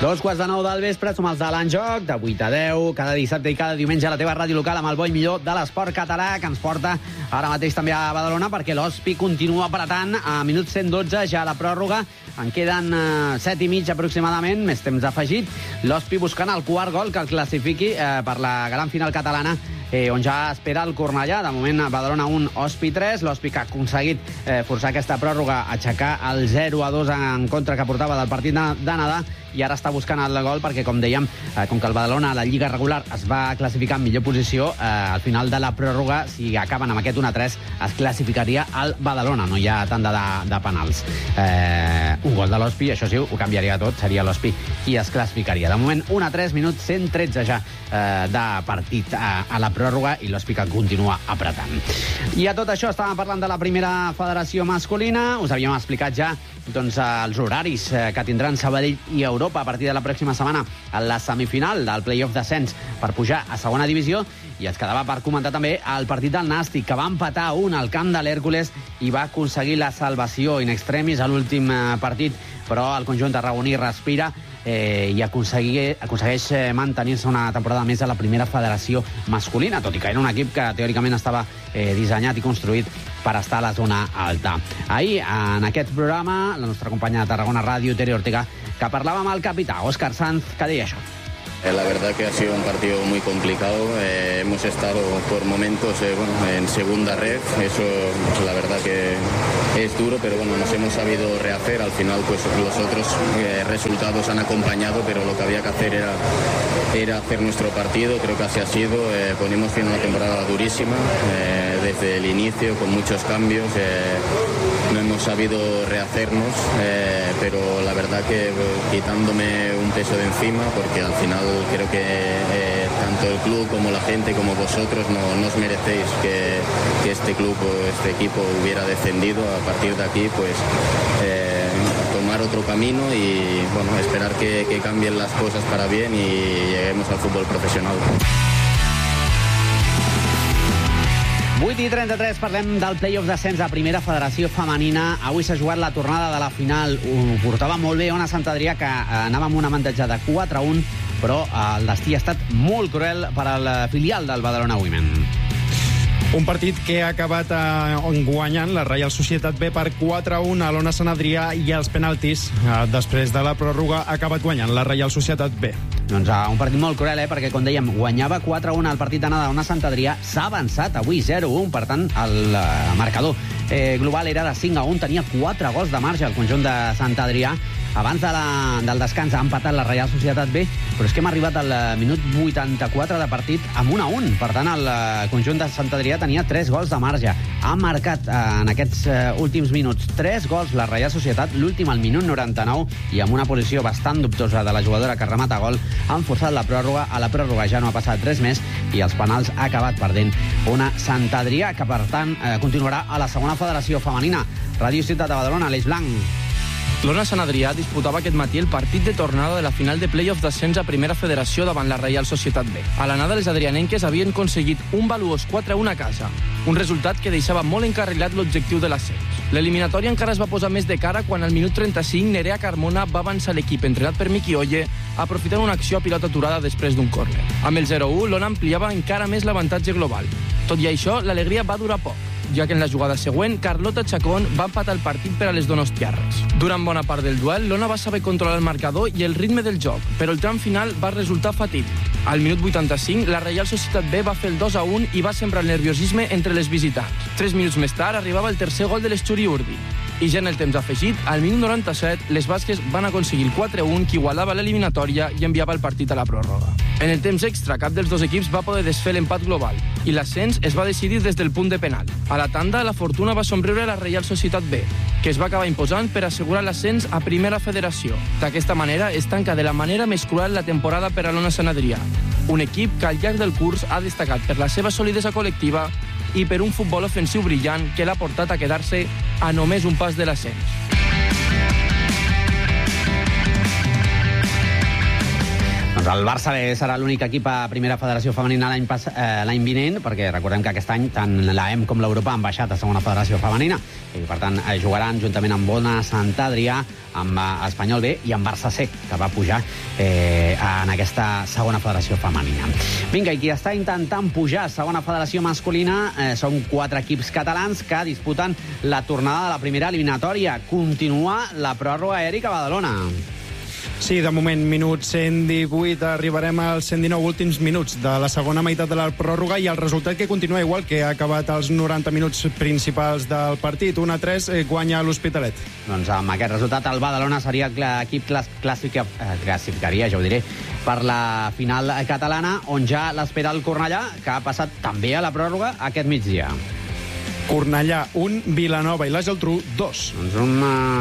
2:15 del vespre, som els de l'Enjoc, de 8 a 10, cada dissabte i cada diumenge a la teva ràdio local amb el bo i millor de l'esport català, que ens porta ara mateix també a Badalona, perquè l'Hospi continua apretant a minut 112, ja a la pròrroga. En queden 7 i mig aproximadament, més temps afegit. L'Hospi buscant el quart gol que el classifiqui per la gran final catalana, on ja espera el Cornellà. De moment, Badalona 1, Hospi 3. L'Hospi que ha aconseguit forçar aquesta pròrroga, aixecar el 0-2 en contra que portava del partit de nedar, i ara està buscant el gol perquè, com dèiem, com que el Badalona a la Lliga regular es va classificar en millor posició, al final de la pròrroga, si acaben amb aquest 1-3, es classificaria el Badalona. No hi ha tant de penals. Un gol de l'Hospi, això sí, ho canviaria tot. Seria l'Hospi qui es classificaria. De moment, 1-3, minut 113 ja de partit a la pròrroga, i l'Hospi que continua apretant. I a tot això estàvem parlant de la primera federació masculina. Us havíem explicat ja els horaris que tindran Sabadell i Europa a partir de la pròxima setmana en la semifinal del play-off d'ascens per pujar a segona divisió. I ens quedava per comentar també el partit del Nàstic, que va empatar 1 al camp de l'Hèrcules i va aconseguir la salvació in extremis a l'últim partit, però el conjunt tarragoní respira i aconsegueix mantenir-se una temporada més a la primera federació masculina, tot i que era un equip que teòricament estava dissenyat i construït per estar a la zona alta. Ahir, en aquest programa, la nostra companya de Tarragona Ràdio, Tere Ortega, que parlava amb el capità, Òscar Sanz, que deia això. La verdad que ha sido un partido muy complicado. Hemos estado por momentos en segunda red. Eso, la verdad que es duro, pero bueno, nos hemos sabido rehacer. Al final, pues los otros resultados han acompañado, pero lo que había que hacer era hacer nuestro partido. Creo que así ha sido. Ponemos fin a una temporada durísima desde el inicio, con muchos cambios. No hemos sabido rehacernos, pero la verdad que quitándome un peso de encima, porque al final creo que tanto el club como la gente como vosotros no os merecéis que este club o este equipo hubiera descendido. A partir de aquí, pues tomar otro camino y bueno, esperar que cambien las cosas para bien y lleguemos al fútbol profesional. 8:33, parlem del play-off d'ascens a primera federació femenina. Avui s'ha jugat la tornada de la final. Ho portava molt bé Ona Sant Adrià, que anava amb un avantatge de 4-1, però el destí ha estat molt cruel per al filial del Badalona Women. Un partit que ha acabat guanyant la Reial Societat B per 4-1 a l'Ona Sant Adrià, i als penaltis, després de la pròrroga, ha acabat guanyant la Reial Societat B. Doncs un partit molt cruel, perquè, com dèiem, guanyava 4-1 al partit d'anada d'Ona Sant Adrià, s'ha avançat avui 0-1, per tant, el marcador global era de 5-1, tenia 4 gols de marge al conjunt de Sant Adrià. Abans del descans ha empatat la Reial Societat B, però és que hem arribat al minut 84 de partit amb 1-1. Per tant, el conjunt de Sant Adrià tenia 3 gols de marge. Ha marcat en aquests últims minuts 3 gols la Reial Societat, l'últim al minut 99, i amb una posició bastant dubtosa de la jugadora que remata gol, han forçat la pròrroga. A la pròrroga ja no ha passat res més, i els penals ha acabat perdent una Sant Adrià, que per tant continuarà a la segona federació femenina. Ràdio Ciutat de Badalona, Aleix Blanc. L'Ona Sant Adrià disputava aquest matí el partit de tornada de la final de play-off d'ascens a primera federació davant la Reial Societat B. A l'anada, les adrianenques havien aconseguit un valuós 4-1 a casa, un resultat que deixava molt encarrilat l'objectiu de l'ascens. L'eliminatòria encara es va posar més de cara quan al minut 35 Nerea Carmona va avançar l'equip entrenat per Miqui Olle, aprofitant una acció a pilota aturada després d'un córner. Amb el 0-1, l'Ona ampliava encara més l'avantatge global. Tot i això, l'alegria va durar poc, ja que en la jugada següent, Carlota Chacón va empatar el partit per a les donostiarres. Durant bona part del duel, l'Ona va saber controlar el marcador i el ritme del joc, però el tram final va resultar fatídic. Al minut 85, la Reial Societat B va fer el 2-1 i va sembrar el nerviosisme entre les visitants. 3 minuts més tard arribava el tercer gol de l'Esturi Urdi. I ja en el temps afegit, al minut 97, les basques van aconseguir el 4-1 que igualava l'eliminatòria i enviava el partit a la pròrroga. En el temps extra, cap dels dos equips va poder desfer l'empat global i l'ascens es va decidir des del punt de penal. A la tanda, la fortuna va somriure a la Reial Societat B, que es va acabar imposant per assegurar l'ascens a primera federació. D'aquesta manera, es tanca de la manera més cruel la temporada per a l'Ona Sant Adrià, un equip que al llarg del curs ha destacat per la seva solidesa col·lectiva i per un futbol ofensiu brillant que l'ha portat a quedar-se a només un pas de l'ascens. Doncs el Barça B serà l'únic equip a primera federació femenina l'any vinent, perquè recordem que aquest any tant la EM com l'Europa han baixat a segona federació femenina, i per tant jugaran juntament amb Bona Sant Adrià, amb Espanyol B i amb Barça C, que va pujar en aquesta segona federació femenina. Vinga, i qui està intentant pujar a segona federació masculina són 4 equips catalans que disputen la tornada de la primera eliminatòria. Continua la pròrroga, Eric, a Badalona. Sí, de moment, minut 118, arribarem als 119 últims minuts de la segona meitat de la pròrroga i el resultat que continua igual que ha acabat els 90 minuts principals del partit. 1-3, guanya l'Hospitalet. Doncs amb aquest resultat el Badalona seria l'equip classificaria, ja ho diré, per la final catalana, on ja l'espera el Cornellà, que ha passat també a la pròrroga aquest migdia. Cornellà 1, Vilanova i la Geltrú 2. Doncs un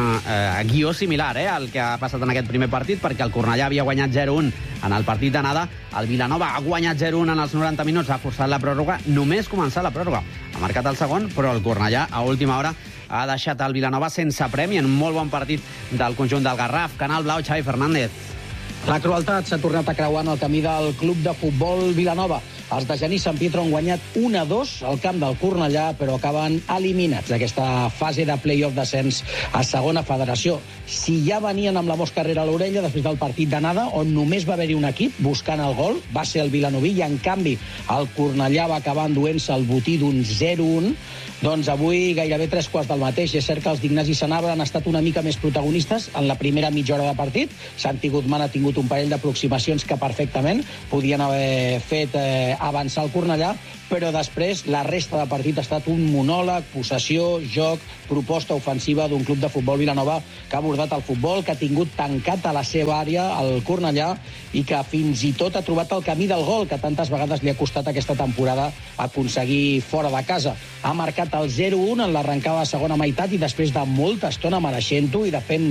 guió similar al que ha passat en aquest primer partit, perquè el Cornellà havia guanyat 0-1 en el partit d'anada, el Vilanova ha guanyat 0-1 en els 90 minuts, ha forçat la pròrroga, només començar la pròrroga. Ha marcat el segon, però el Cornellà a última hora ha deixat el Vilanova sense premi en un molt bon partit del conjunt del Garraf. Canal Blau, Xavi Fernández. La crueltat s'ha tornat a creuar en el camí del club de futbol Vilanova. Els de Genís Sant Pietro han guanyat 1-2 al camp del Cornellà, però acaben eliminats d'aquesta fase de play-off descens a segona federació. Si ja venien amb la mosca rere l'orella després del partit d'anada, on només va haver-hi un equip buscant el gol, va ser el Vilanoví, i en canvi el Cornellà va acabar enduent-se el botí d'un 0-1, doncs avui gairebé 3/4 del mateix. És cert que els d'Ignasi Sanabra han estat una mica més protagonistes en la primera mitja hora de partit. Santi Guzmán ha tingut un parell d'aproximacions que perfectament podien haver fet avançar el Cornellà, però després la resta de partit ha estat un monòleg, possessió, joc, proposta ofensiva d'un club de futbol Vilanova que ha abordat el futbol, que ha tingut tancat a la seva àrea el Cornellà i que fins i tot ha trobat el camí del gol, que tantes vegades li ha costat aquesta temporada aconseguir fora de casa. Ha marcat el 0-1 en l'arrencada de segona meitat i després de molta estona mereixent-ho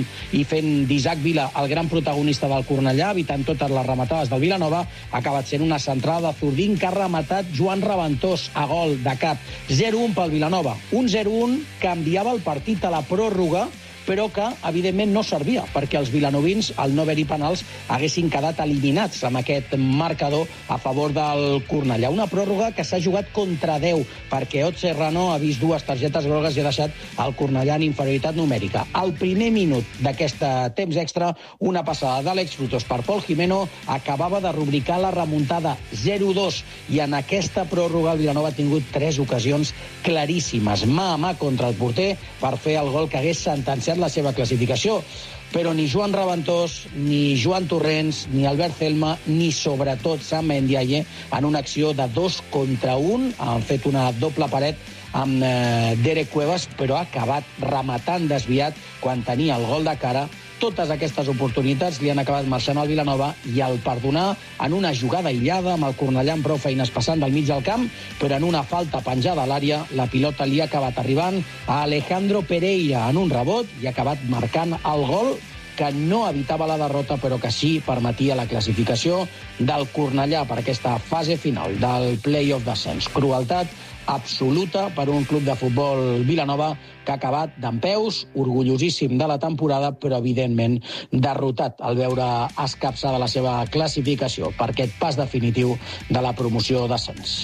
i fent d'Isaac Vila el gran protagonista del Cornellà, evitant totes les rematades del Vilanova, ha acabat sent una centrada de Zurdín que ha rematat Joan Raventós a gol de cap. 0-1 pel Vilanova. Un 0-1 que enviava el partit a la pròrroga, però que, evidentment, no servia, perquè els vilanovins, al no haver-hi penals, haguessin quedat eliminats amb aquest marcador a favor del Cornellà. Una pròrroga que s'ha jugat contra 10, perquè Ot Serrano ha vist 2 targetes grogues i ha deixat el Cornellà en inferioritat numèrica. Al primer minut d'aquest temps extra, una passada d'Àlex Frutos per Pol Jimeno acabava de rubricar la remuntada 0-2, i en aquesta pròrroga el Vilanova ha tingut 3 ocasions claríssimes, mà a mà contra el porter, per fer el gol que hagués sentenciat la seva classificació. Però ni Joan Raventós, ni Joan Torrents, ni Albert Celma, ni sobretot Sam Ndiaye, en una acció de 2 contra 1, han fet una doble paret amb Derek Cuevas, però ha acabat rematant desviat quan tenia el gol de cara. Totes aquestes oportunitats li han acabat marxant al Vilanova, i el perdonar en una jugada aïllada amb el Cornellà amb prou feines passant del mig del camp, però en una falta penjada a l'àrea, la pilota li ha acabat arribant a Alejandro Pereira en un rebot i ha acabat marcant el gol que no evitava la derrota, però que sí permetia la classificació del Cornellà per aquesta fase final del play-off descens. Crueltat absoluta per un club de futbol Vilanova que ha acabat dempeus, orgullosíssim de la temporada, però evidentment derrotat al veure escapçada la seva classificació per aquest pas definitiu de la promoció d'ascens.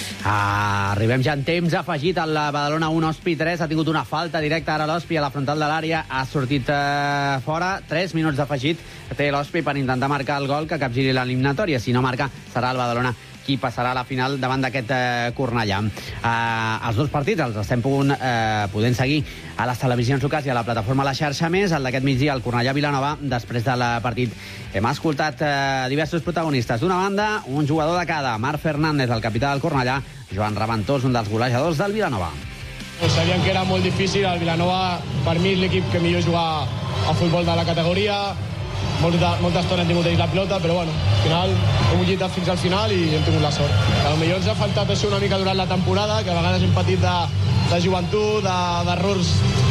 Arribem ja en temps afegit al Badalona 1, Ospi 3. Ha tingut una falta directa ara l'Ospi a la frontal de l'àrea, ha sortit fora. 3 minuts d'afegit té l'Ospi per intentar marcar el gol que capgiri l'eliminatòria. Si no marca, serà el Badalona qui passarà a la final davant d'aquest Cornellà. Els 2 partits els estem podent seguir a les televisions locals i a la plataforma La Xarxa Més. El d'aquest migdia, el Cornellà-Vilanova. Després del partit hem escoltat diversos protagonistes. D'una banda, un jugador de cada, Marc Fernández, el capità del Cornellà, Joan Raventós, un dels golejadors del Vilanova. Sabíem que era molt difícil. El Vilanova, per mi, és l'equip que millor juga a futbol de la categoria. Molta estona hem tingut ells la pilota, però bueno, al final hem lluitat fins al final i hem tingut la sort. Potser ens ha faltat això una mica durant la temporada, que a vegades hem patit de joventut, d'errors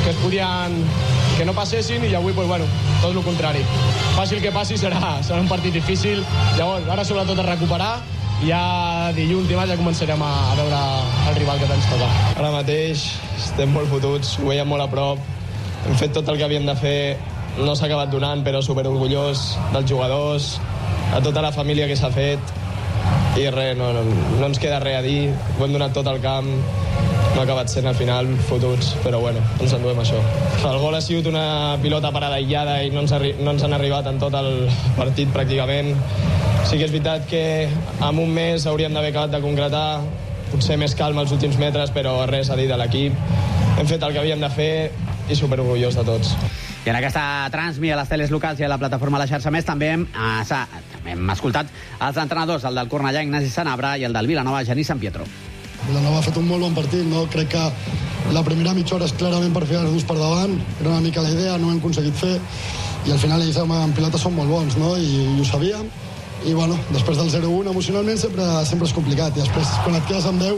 que no passessin, i avui, pues, bueno, tot el contrari. Passi el que passi, serà un partit difícil. Llavors, ara sobretot a recuperar, i ja dilluns, dimarts, ja començarem a veure el rival que ens toca. Ara mateix estem molt fotuts, ho veiem molt a prop, hem fet tot el que havíem de fer no s'ha acabat donant, però superorgullós dels jugadors, a tota la família que s'ha fet, i res, no ens queda res a dir, ho hem donat tot al camp, no ha acabat sent al final fotuts, però bueno, ens enduem això. El gol ha sigut una pilota parada aïllada i no ens han arribat en tot el partit pràcticament. Sí que és veritat que en un mes hauríem d'haver acabat de concretar, potser més calma els últims metres, però res a dir de l'equip. Hem fet el que havíem de fer i superorgullós de tots. I en aquesta transmi a les teles locals i a la plataforma La Xarxa Més també hem escoltat els entrenadors, el del Cornellà, Ignasi Sanabra, i el del Vilanova, Genís Sampietro. Vilanova ha fet un molt bon partit, no? Crec que la primera mitja hora és clarament per ficar-nos per davant, era una mica la idea, no ho hem aconseguit fer, i al final ells en pilota són molt bons, no? I ho sabíem, i bueno, després del 0-1 emocionalment sempre és complicat, i després quan et quedes amb 10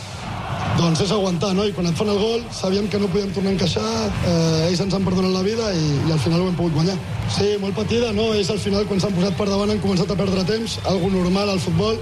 doncs és aguantar, no? I quan et fan el gol sabíem que no podíem tornar a encaixar, ells ens han perdonat la vida i al final ho hem pogut guanyar. Sí, molt patida, no? Ells al final quan s'han posat per davant han començat a perdre temps, algo normal al futbol,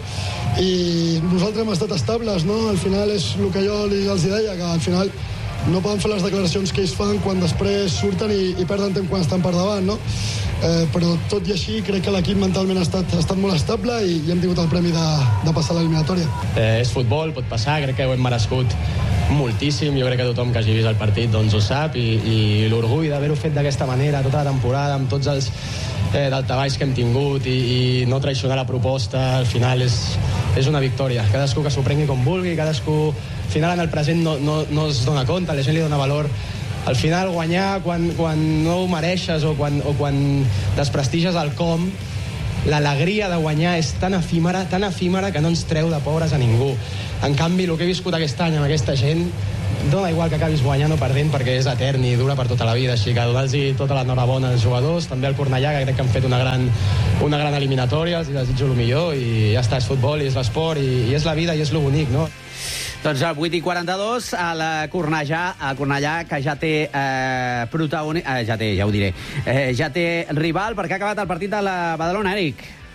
i nosaltres hem estat estables, no? Al final és el que jo els deia, que al final no poden fer les declaracions que ells fan quan després surten i perden temps quan estan per davant, no? Però tot i així crec que l'equip mentalment ha estat molt estable i hem tingut el premi de passar l'eliminatòria. És futbol, pot passar, crec que ho hem merescut moltíssim, jo crec que tothom que hagi vist el partit doncs ho sap, i l'orgull d'haver-ho fet d'aquesta manera tota la temporada, amb tots els daltabaix que hem tingut i no traicionar la proposta, al final és una victòria. Cadascú que s'ho prengui com vulgui, cadascú al final en el present no es dona compte, la gent li dona valor. Al final guanyar quan no ho mereixes o quan desprestiges el com, l'alegria de guanyar és tan efímera que no ens treu de pobres a ningú. En canvi, el que he viscut aquest any amb aquesta gent, dona igual que acabis guanyant o perdent perquè és etern i dura per tota la vida, així que donar-los tota l'enhorabona als jugadors, també al Cornellà, que crec que han fet una gran eliminatòria, els desitjo el millor, i ja està, és futbol i és l'esport i és la vida i és lo bonic, no? Doncs a 8:42, el Cornellà, que ja té ja té rival, perquè ha acabat el partit de la Badalona, Eric.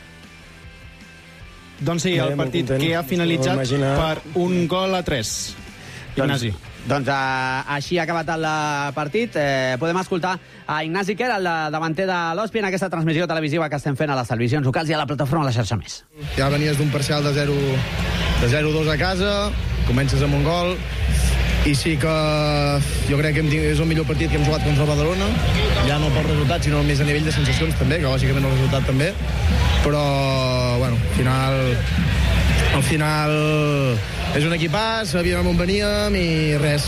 Doncs sí, el partit que ha finalitzat per 1-3. Ignasi. Doncs així ha acabat el partit. Podem escoltar a Ignasi Quer, el davanter de l'Hòstia, en aquesta transmissió televisiva que estem fent a les televisions locals i a la plataforma La Xarxa Més. Ja venies d'un parcial de 0-2 a casa, comences amb un gol, i sí que jo crec que és el millor partit que hem jugat contra el Badalona, ja no pel resultat, sinó més a nivell de sensacions també, que lògicament el resultat també, però bueno, al final és un equipàs, sabíem on veníem i res,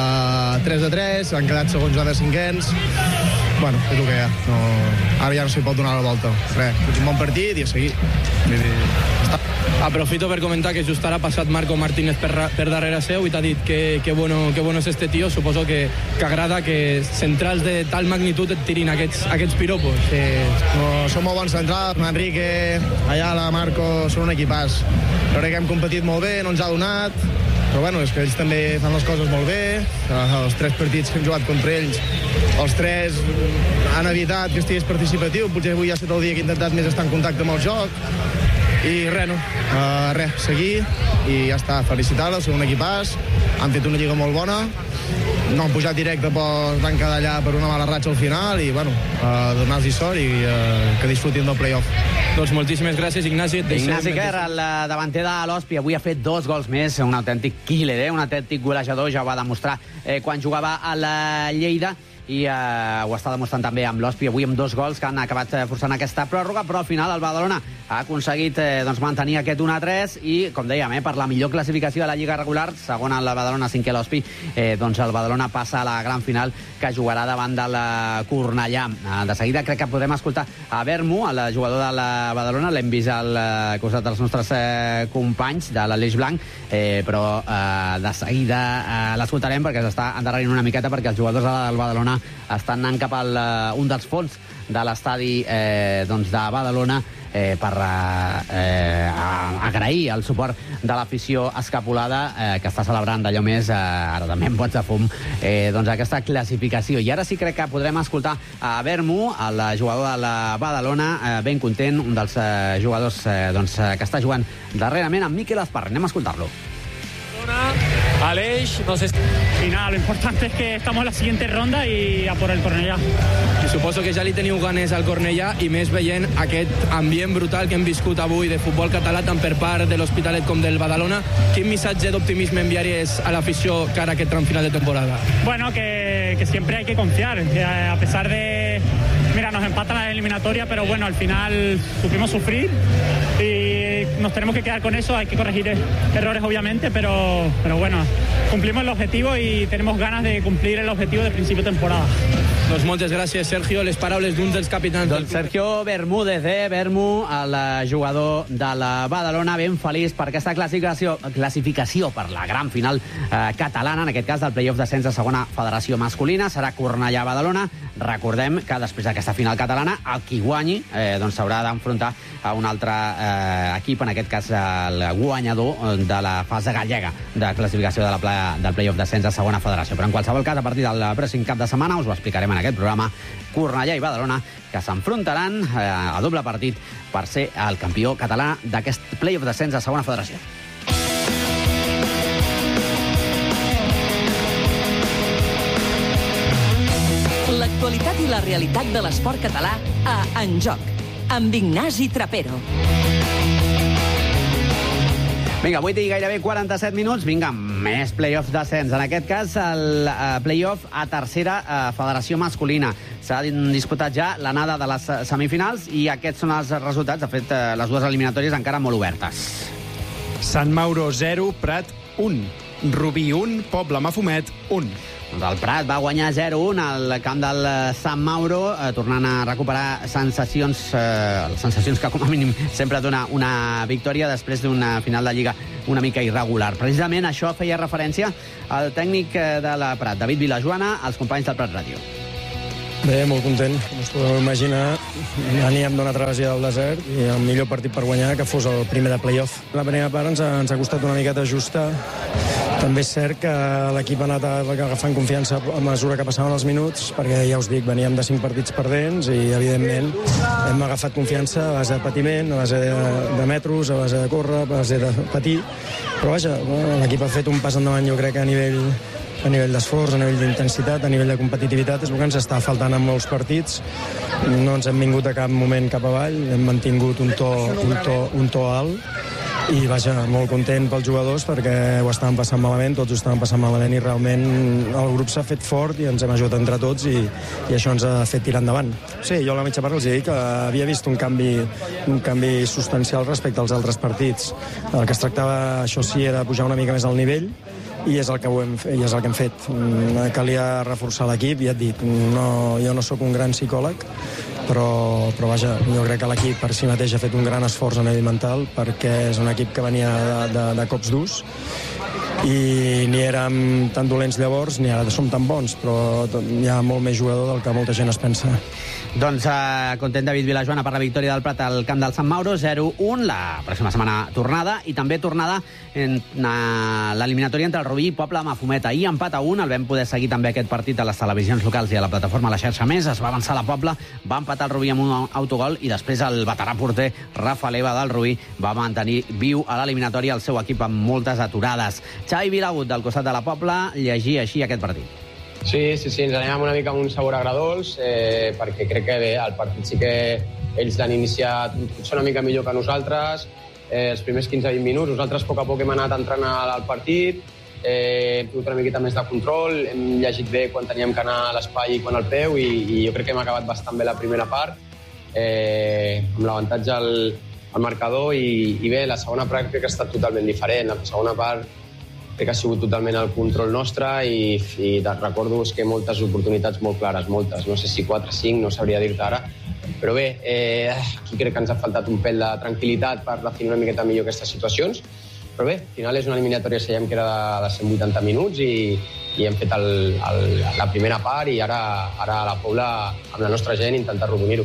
3-3, han quedat segons ara cinquens. Bueno, és el que hi ha. Ara ja no s'hi pot donar la volta. Res, és un bon partit i a seguir. Aprofito per comentar que just ara ha passat Marco Martínez per darrere seu i t'ha dit que bueno és este tio. Suposo que agrada que centrals de tal magnitud et tirin aquests piropos. Sí, són molt bons centrals. Enrique, Ayala, Marco, són un equipàs. Jo crec que hem competit molt bé, no ens ha donat, però bueno, és que ells també fan les coses molt bé. Els 3 partits que hem jugat contra ells, els 3 han evitat que estigués participatiu. Potser avui ha estat el dia que he intentat més estar en contacte amb el joc. I res, seguir i ja està, felicitar-los, són un equipàs, han fet una lliga molt bona, no han pujat directe, però van quedar allà per una mala ratxa al final i bueno, donar-los sort i que disfrutin del play-off. Doncs moltíssimes gràcies, Ignasi. Ignasi Quer, el davanter de l'Hòstia, avui ha fet 2 gols més, un autèntic killer, un autèntic golejador, ja ho va demostrar quan jugava a la Lleida, i ho està demostrant també amb l'Hòstia, avui amb 2 gols que han acabat forçant aquesta pròrroga, però al final el Badalona ha aconseguit mantenir aquest 1-3 i, com dèiem, per la millor classificació de la Lliga regular, segona el Badalona, 5è l'Hòstia, doncs el Badalona passa a la gran final que jugarà davant del Cornellà. De seguida crec que podrem escoltar a Vermu, el jugador de la Badalona, l'hem vist al costat dels nostres companys de l'Aleix Blanc, però de seguida l'escoltarem perquè s'està endarrerint una miqueta perquè els jugadors del Badalona estan anant cap a un dels fons de l'estadi de Badalona per agrair el suport de l'afició escapulada que està celebrant d'allò més, ara també en pots de fum, aquesta classificació. I ara sí crec que podrem escoltar a Vermu, el jugador de la Badalona, ben content, un dels jugadors que està jugant darrerament amb Miquel Esparra. Anem a escoltar-lo. Aleix, no sé... Y nada, lo importante es que estamos en la siguiente ronda y a por el Cornellà. I suposo que ja li teniu ganes al Cornellà i més veient aquest ambient brutal que hem viscut avui de futbol català tant per part de l'Hospitalet com del Badalona. Quin missatge d'optimisme enviaries a l'afició cara a aquest tram final de temporada? Bueno, que siempre hay que confiar, que a pesar de... Mira, nos empatan la eliminatoria, pero bueno, al final supimos sufrir y nos tenemos que quedar con eso. Hay que corregir errores, obviamente, pero bueno, cumplimos el objetivo y tenemos ganas de cumplir el objetivo de principio de temporada. Doncs moltes gràcies, Sergio. Les paraules d'un dels capitans... Doncs Sergio Bermúdez, Bermu, el jugador de la Badalona, ben feliç per aquesta classificació per la gran final catalana, en aquest cas del play-off d'ascens de segona federació masculina. Serà Cornellà-Badalona. Recordem que després d'aquesta final catalana, el qui guanyi doncs s'haurà d'enfrontar a un altre equip, en aquest cas el guanyador de la fase gallega de classificació del play-off d'ascens de segona federació. Però en qualsevol cas, a partir del pròxim cap de setmana us ho explicarem en aquest programa, Cornellà i Badalona, que s'enfrontaran a doble partit per ser el campió català d'aquest play-off d'ascens de segona federació. L'actualitat i la realitat de l'esport català a En Joc, amb Ignasi Trapero. Vinga, 8 i gairebé 47 minuts. Vinga, més play-off d'ascens. En aquest cas, el play-off a tercera federació masculina. S'ha disputat ja l'anada de les semifinals i aquests són els resultats. De fet, les dues eliminatòries encara molt obertes. Sant Mauro 0, Prat 1. Rubí 1, Poble Mafumet 1. El Prat va guanyar 0-1 al camp del Sant Mauro, tornant a recuperar sensacions que com a mínim sempre dona una victòria després d'una final de Lliga una mica irregular. Precisament això feia referència al tècnic de la Prat, David Vilajoana, als companys del Prat Ràdio. Bé, molt content. Com us podeu imaginar, veníem d'una travessia del desert i el millor partit per guanyar que fos el primer de play-off. La primera part ens ha costat una miqueta ajustar. També és cert que l'equip ha anat agafant confiança a mesura que passaven els minuts, perquè ja us dic, veníem de 5 partits perdents i, evidentment, hem agafat confiança a base de patiment, a base de metros, a base de córrer, a base de patir. Però vaja, l'equip ha fet un pas endavant, jo crec, a nivell d'esforç, a nivell d'intensitat, a nivell de competitivitat. És el que ens està faltant en molts partits. No ens hem vingut a cap moment cap avall, hem mantingut un to alt. I vaja, molt content pels jugadors perquè ho estaven passant malament, tots ho estaven passant malament i realment el grup s'ha fet fort i ens hem ajudat entre tots i això ens ha fet tirar endavant. Sí, jo a la mitja part els he dit que havia vist un canvi substancial respecte als altres partits. El que es tractava, això sí, era pujar una mica més al nivell i és el que hem fet. Calia reforçar l'equip, ja et dic, jo no sóc un gran psicòleg, però vaja, jo crec que l'equip per si mateix ha fet un gran esforç a nivell mental perquè és un equip que venia de cops durs i ni érem tan dolents llavors ni ara som tan bons, però hi ha molt més jugador del que molta gent es pensa. Doncs content David Vilajoana per la victòria del Prat al camp del Sant Mauro, 0-1, la pròxima setmana tornada, i també tornada en l'eliminatòria entre el Rubí i Poble Mafumet. Ahir empat a 1, el vam poder seguir també aquest partit a les televisions locals i a la plataforma La Xarxa Més. Es va avançar la Poble, va empatar el Rubí amb un autogol i després el veterà porter Rafa Leva del Rubí va mantenir viu a l'eliminatòria el seu equip amb moltes aturades. Xavi Vilagut, del costat de la Poble, llegia així aquest partit. Sí, ens anem una mica amb un sabor agradolç, perquè crec que bé, el partit sí que ells l'han iniciat potser una mica millor que nosaltres, els primers 15-20 minuts, nosaltres a poc hem anat entrant al partit, hem tingut una miqueta més de control, hem llegit bé quan teníem que anar a l'espai i quan al peu, i jo crec que hem acabat bastant bé la primera part, amb l'avantatge al marcador, i bé, la segona part crec que ha estat totalment diferent. La segona part crec que ha sigut totalment el control nostre i recordo que moltes oportunitats molt clares, moltes, no sé si 4 o 5, no sabria dir-te ara, però bé, aquí crec que ens ha faltat un pèl de tranquil·litat per definir una miqueta millor aquestes situacions, però bé, al final és una eliminatòria, sabíem que era de 180 minuts i hem fet la primera part i ara a la Pobla amb la nostra gent intentar arrodonir-ho.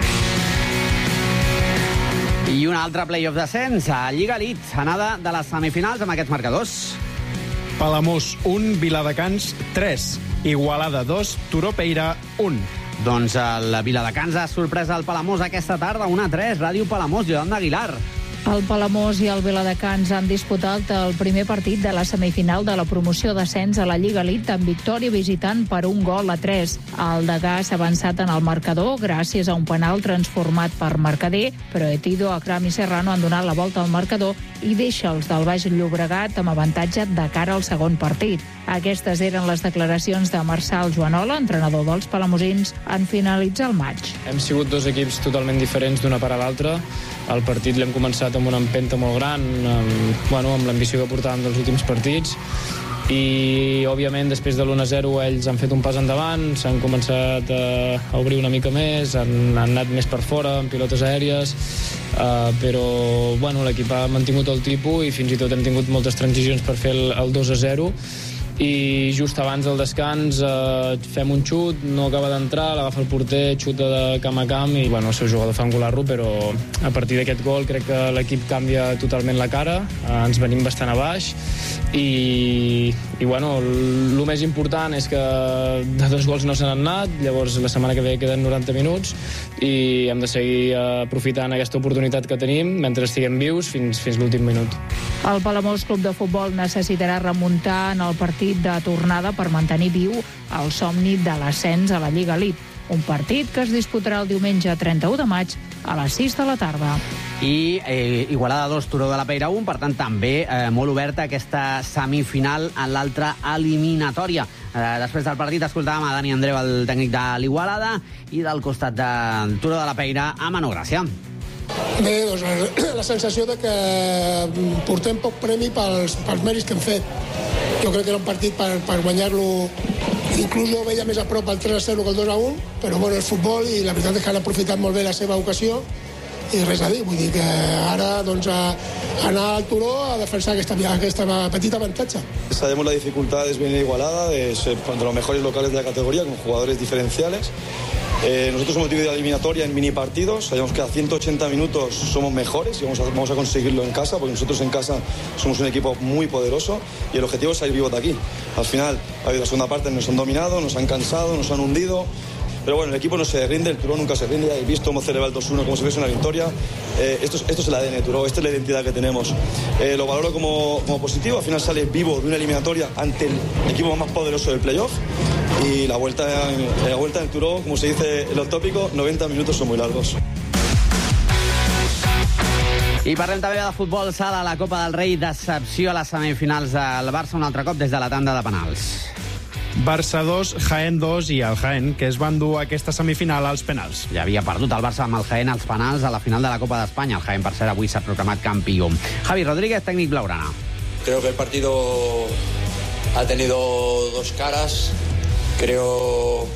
I un altre play-off d'ascens a Lliga Elite, anada de les semifinals amb aquests marcadors. Palamós 1, Viladecans 3, Igualada 2, Turó Peira 1. Doncs el Viladecans ha sorprès el Palamós aquesta tarda, 1-3, Ràdio Palamós, Joan d'Aguilar. El Palamós i el Viladecans han disputat el primer partit de la semifinal de la promoció d'ascens a la Lliga Elite amb victòria visitant per 1-3. El Degà s'ha avançat en el marcador gràcies a un penal transformat per Mercader, però Etido, Akram i Serrano han donat la volta al marcador i deixa els del Baix Llobregat amb avantatge de cara al segon partit. Aquestes eren les declaracions de Marçal Joanola, entrenador dels palamosins, en finalitzar el maig. Hem sigut dos equips totalment diferents d'una part a l'altra. El partit l'hem començat amb una empenta molt gran, amb l'ambició que portàvem dels últims partits, i òbviament després de l'1-0 ells han fet un pas endavant, s'han començat a obrir una mica més, han anat més per fora amb pilotes aèries, però l'equip ha mantingut el tipus i fins i tot hem tingut moltes transicions per fer el 2-0, i just abans del descans fem un xut, no acaba d'entrar, l'agafa el porter, xuta de camp a camp i el seu jugador fa engolar-lo, però a partir d'aquest gol crec que l'equip canvia totalment la cara, ens venim bastant a baix i el més important és que de 2 gols no se n'han anat, llavors la setmana que ve queden 90 minuts i hem de seguir aprofitant aquesta oportunitat que tenim mentre estiguem vius fins l'últim minut. El Palamós Club de Futbol necessitarà remuntar en el partit de tornada per mantenir viu el somni de l'ascens a la Lliga Elite. Un partit que es disputarà el diumenge 31 de maig a les 6 de la tarda. I Igualada 2, Turó de la Peira 1, per tant també molt oberta aquesta semifinal en l'altra eliminatòria. Després del partit escoltàvem a Dani Andreu, el tècnic de l'Igualada, i del costat del Turó de la Peira a Manó Gràcia. Bé, doncs la sensació de que portem poc premi pels mèrits que hem fet. Jo crec que era un partit per guanyar-lo, inclús jo veia més a prop el 3-0 que el 2-1, però és futbol i la veritat és que han aprofitat molt bé la seva ocasió i res a dir, vull dir que ara anar al Turó a defensar aquesta petita avantatge. Sabemos la dificultad de venir a Igualada, de ser de los mejores locales de la categoría, con jugadores diferenciales. Nosotros hemos dividido la eliminatoria en mini partidos, sabemos que a 180 minutos somos mejores y vamos a conseguirlo en casa, porque nosotros en casa somos un equipo muy poderoso y el objetivo es salir vivos de aquí. Al final, la segunda parte nos han dominado, nos han cansado, nos han hundido, pero el equipo no se rinde, el Turó nunca se rinde, habéis visto cómo celebra el 2-1 como si fuese una victoria. Esto es el ADN de Turó, esta es la identidad que tenemos. Lo valoro como positivo, al final sale vivo de una eliminatoria ante el equipo más poderoso del playoff. Y la vuelta del Turó, como se dice en el tópico, 90 minutos son muy largos. I parlem també de futbol sala a la Copa del Rei. Decepció a les semifinals del Barça un altre cop des de la tanda de penals. Barça 2, Jaén 2 i el Jaén, que es van dur aquesta semifinal als penals. Ja havia perdut el Barça amb el Jaén als penals a la final de la Copa d'Espanya. El Jaén, per cert, avui s'ha proclamat campió. Javi Rodríguez, tècnic blaugrana. Creo que el partido ha tenido dos caras. Creo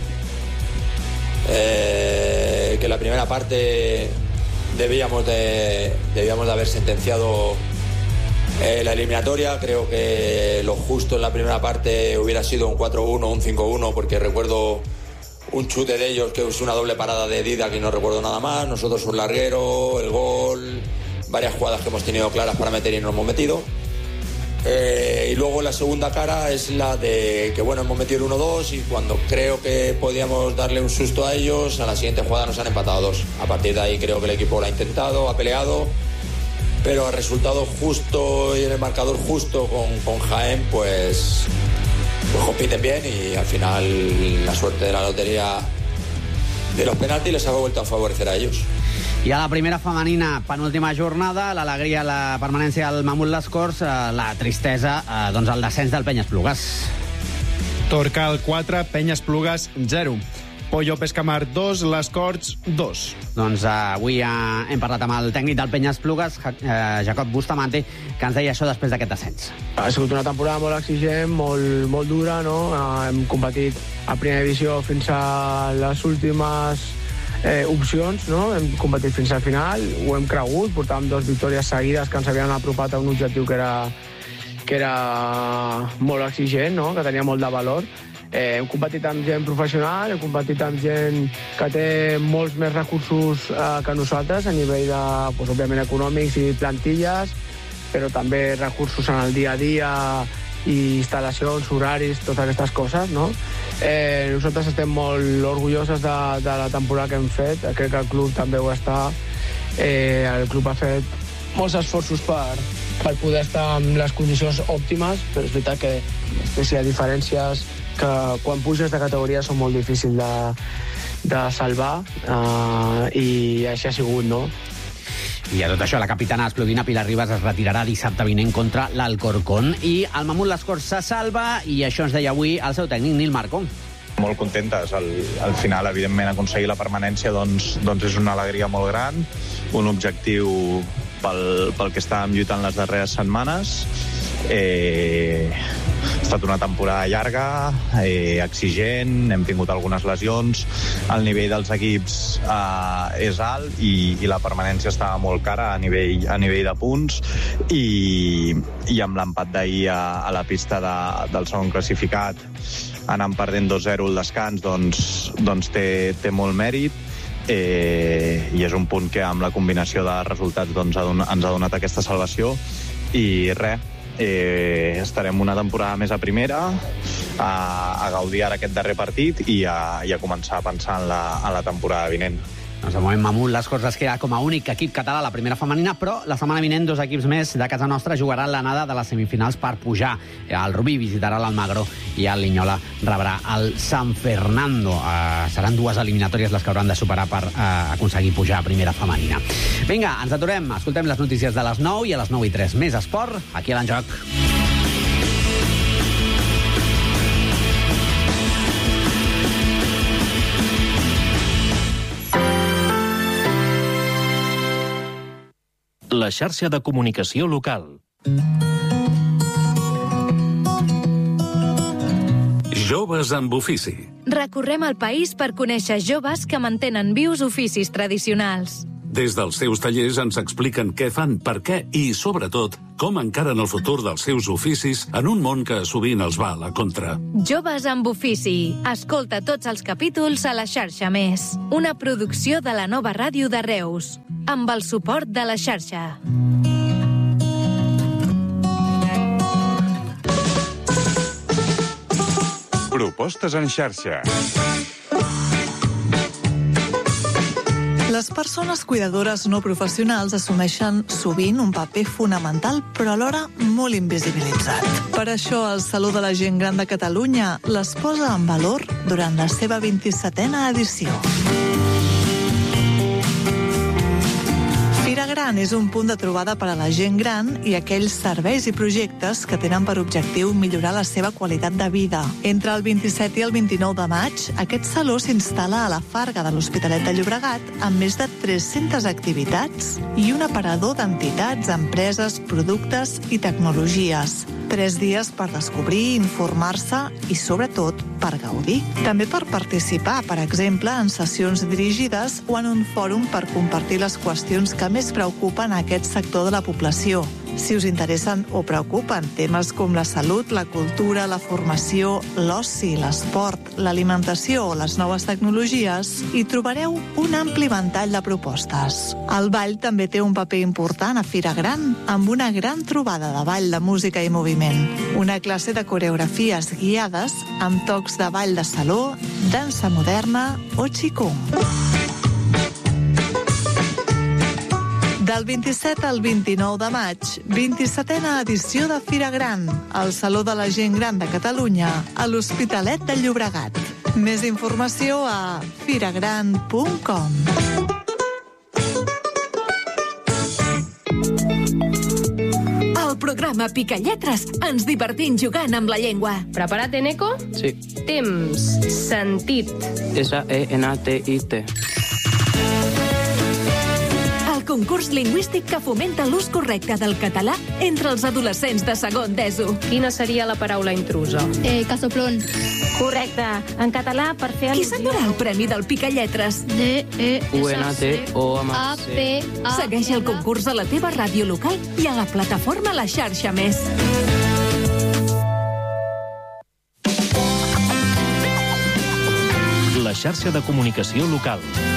que la primera parte debíamos de haber sentenciado la eliminatoria. Creo que lo justo en la primera parte hubiera sido un 4-1, un 5-1, porque recuerdo un chute de ellos que es una doble parada de Didac y no recuerdo nada más. Nosotros un larguero, el gol, varias jugadas que hemos tenido claras para meter y no hemos metido. Y luego la segunda cara es la de que hemos metido el 1-2 y cuando creo que podíamos darle un susto a ellos, a la siguiente jugada nos han empatado 2. A partir de ahí creo que el equipo lo ha intentado, ha peleado, pero el resultado justo y en el marcador justo con Jaén pues compiten bien y al final la suerte de la lotería de los penaltis les ha vuelto a favorecer a ellos. I a la primera femenina, penúltima jornada, l'alegria, la permanència al Mamut Les Corts, la tristesa, doncs el descens del Penyes-Plugues. Torcal 4, Penyes-Plugues 0. Pollo Pescamar 2, Les Corts 2. Doncs avui hem parlat amb el tècnic del Penyes-Plugues, Jacob Bustamante, que ens deia això després d'aquest descens. Ha sigut una temporada molt exigent, molt dura, no? Hem competit a primera divisió fins a les últimes opcions, no? Hem competit fins al final, ho hem cregut, portàvem 2 victòries seguides que ens havien apropat a un objectiu que era molt exigent, no? Que tenia molt de valor. Hem competit amb gent professional, hem competit amb gent que té molts més recursos que nosaltres a nivell de, òbviament, econòmics i plantilles, però també recursos en el dia a dia i instal·lacions, horaris, totes aquestes coses, no? Nosaltres estem molt orgulloses de la temporada que hem fet. Crec que el club també ho està. El club ha fet molts esforços per poder estar en les condicions òptimes, però és veritat que hi ha diferències que quan puges de categoria són molt difícils de salvar, i així ha sigut, no? I a tot això, la capitana esplodina Pilar Ribas es retirarà dissabte vinent contra l'Alcorcón. I el Mamut l'Escorç se salva, i això ens deia avui el seu tècnic, Nil Marco. Molt contentes. Al final, evidentment, aconseguir la permanència doncs és una alegria molt gran, un objectiu pel que estàvem lluitant les darreres setmanes. Ha estat una temporada llarga, exigent, hem tingut algunes lesions, el nivell dels equips és alt i la permanència estava molt cara a nivell de punts, i amb l'empat d'ahir a la pista del segon classificat, anant perdent 2-0 el descans, doncs té molt mèrit, i és un punt que amb la combinació de resultats ens ha donat aquesta salvació. I res, estarem una temporada més a primera, a gaudir ara aquest darrer partit i a començar a pensar en la temporada vinent. Doncs de moment Mamut l'Escorç es queda com a únic equip català a la primera femenina, però la setmana vinent 2 equips més de casa nostra jugaran l'anada de les semifinals per pujar. El Rubí visitarà l'Almagro i el Linyola rebrà el San Fernando. Seran 2 eliminatòries les que hauran de superar per aconseguir pujar a primera femenina. Vinga, ens aturem, escoltem les notícies de les 9 i a les 9:03 més esport, aquí a l'Enjoc. La xarxa de comunicació local. Joves amb ofici. Recorrem el país per conèixer joves que mantenen vius oficis tradicionals. Des dels seus tallers ens expliquen què fan, per què i, sobretot, com encaren el futur dels seus oficis en un món que sovint els va a la contra. Joves amb ofici. Escolta tots els capítols a la xarxa Més. Una producció de la Nova Ràdio de Reus, amb el suport de la xarxa. Propostes en xarxa. Les persones cuidadores no professionals assumeixen sovint un paper fonamental, però alhora molt invisibilitzat. Per això, el Saló de la Gent Gran de Catalunya les posa en valor durant la seva 27a edició. Fira Gran és un punt de trobada per a la gent gran i aquells serveis i projectes que tenen per objectiu millorar la seva qualitat de vida. Entre el 27 i el 29 de maig, aquest saló s'instal·la a la Farga de l'Hospitalet de Llobregat amb més de 300 activitats i un aparador d'entitats, empreses, productes i tecnologies. 3 dies per descobrir, informar-se i, sobretot, per gaudir. També per participar, per exemple, en sessions dirigides o en un fòrum per compartir les qüestions que més preocupen a aquest sector de la població. Si us interessen o preocupen temes com la salut, la cultura, la formació, l'oci, l'esport, l'alimentació o les noves tecnologies, hi trobareu un ampli ventall de propostes. El ball també té un paper important a Fira Gran, amb una gran trobada de ball, de música i moviment. Una classe de coreografies guiades amb tocs de ball de saló, dansa moderna o qigong. Del 27 al 29 de maig, 27a edició de Fira Gran, al Saló de la Gent Gran de Catalunya, a l'Hospitalet de Llobregat. Més informació a firagran.com. Al programa Picalletres ens divertim jugant amb la llengua. Preparat, Eneco? Sí. Temps, sentit. S-E-N-T-I-T. Concurs lingüístic que fomenta l'ús correcte del català entre els adolescents de segon d'ESO. Quina seria la paraula intrusa? Casoplón. Correcte. En català, per fer Qui s'endurà el premi del Picalletres? D-E-S-C-O-M-C. Segueix el concurs a la teva ràdio local i a la plataforma La Xarxa Més. La xarxa de comunicació local.